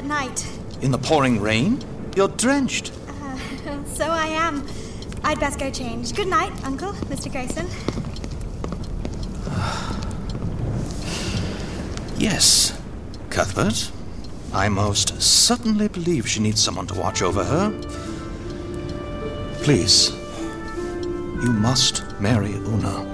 at night. In the pouring rain? You're drenched. So I am. I'd best go change. Good night, Uncle, Mr. Grayson. Yes, Cuthbert. I most certainly believe she needs someone to watch over her. Please, you must marry Una.